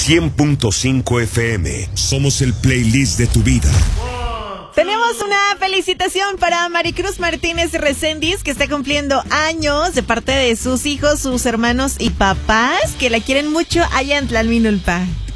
100.5 FM. Somos el playlist de tu vida. Tenemos una felicitación para Maricruz Martínez Reséndiz, que está cumpliendo años, de parte de sus hijos, sus hermanos y papás, que la quieren mucho allá en Tlalminulpa.